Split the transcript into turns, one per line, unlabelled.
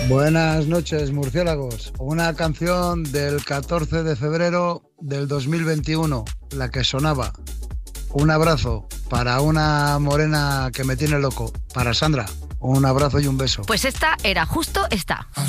Buenas noches, murciélagos. Una canción del 14 de febrero del 2021, la que sonaba. Un abrazo para una morena que me tiene loco, para Sandra. Un abrazo y un beso.
Pues esta era justo esta.